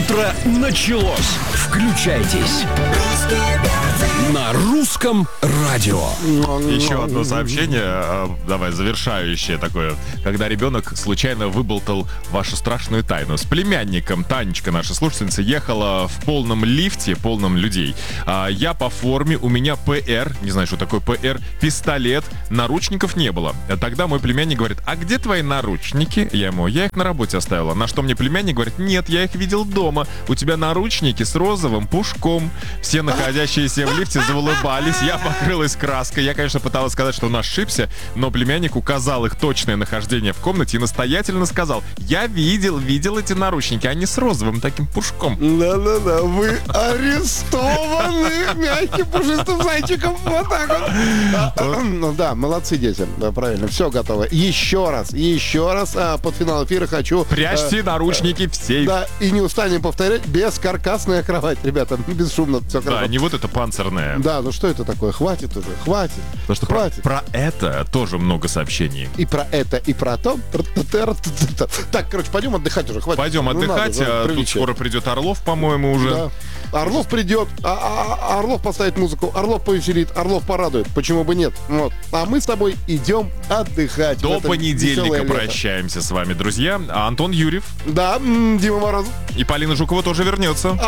Утро началось. Включайтесь. На русском радио. Еще одно сообщение, давай, завершающее такое. Когда ребенок случайно выболтал вашу страшную тайну. С племянником Танечка, наша слушательница, ехала в полном лифте, полном людей. Я по форме, у меня ПР, не знаю, что такое ПР, пистолет, наручников не было. Тогда мой племянник говорит: а где твои наручники? Я их на работе оставила. На что мне племянник говорит: нет, я их видел дома. У тебя наручники с розовым пушком. Все находящиеся в лифте заулыбались, я покрылась краской. Я, конечно, пыталась сказать, что он ошибся, но племянник указал их точное нахождение в комнате и настоятельно сказал: я видел эти наручники, они с розовым таким пушком. Да-да-да, вы арестованы мягким пушистым зайчиком. Вот так вот. Ну да, молодцы дети, да, правильно, все готово. Еще раз под финал эфира хочу... Прячьте наручники в сейф. Да, и не устанем повторять: бескаркасная кровать, ребята, бесшумно, все хорошо. Да, не вот это панцирное. Да, ну что это такое? Хватит уже, хватит. Потому что хватит. Про это тоже много сообщений. И про это, и про то. Так, короче, пойдем отдыхать уже, хватит. Пойдем отдыхать, тут скоро придет Орлов, по-моему, уже. Да. Орлов придет, Орлов поставит музыку, Орлов повеселит, Орлов порадует. Почему бы нет? Вот. А мы с тобой идем отдыхать. До понедельника прощаемся с вами, друзья. А Антон Юрьев. Да, Дима Морозов. И Полина Жукова тоже вернется.